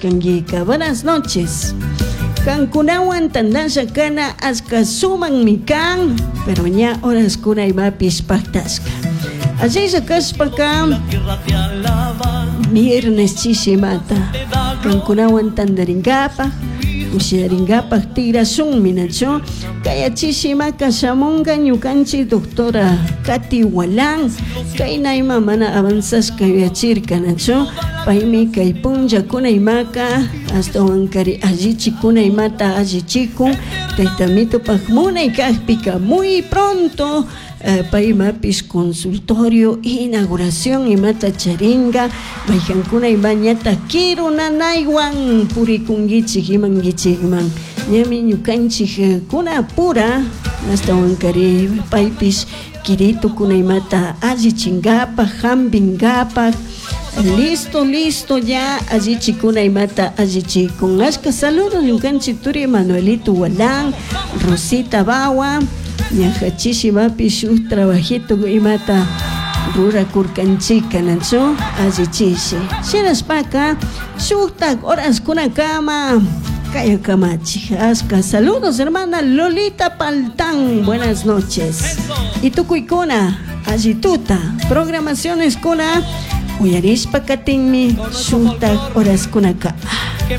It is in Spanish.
kashkanguika. Buenas noches. Kankunawan tandasha kana aska suman mikan, pero ña horas kuna imapis pactasca. Así se caspaka viernes chisimata. Kankunawan tandaringapa, usiaringapa tira sun minacho. Kaya chisimaka shamunga ñukanchi doctora Katy Walan. Kay naima mana avanzas kayachirka nacho. Paimi kay punja kunaymaka hasta wankari allichi kunaymata allichikun taytamito pajmuna y kaspika muy pronto paimapis consultorio inauguración imata charinga mayjankuna imañata kiru nanaywan purikungichik imangichikman ñami ñukanchik kuna pura hasta wankari paypis kirito kunaymata allichingapa hambingapa. Listo ya allí chicuna y mata allí chicun. Ashka saludos ñukanchik turi Manuelito Walan, Rosita Bawa, ñajachishi mapi shuk trabajito y mata rura kurkanchika nacho allí chishi. Shiras paka shuktak horas kuna kama. Kaya kamachi. Ashka saludos hermana Lolita Paltán. Buenas noches. Y tu cuicona allí tuta. Programaciones kuna Uyarispa katinmi shuntak horas kunaka.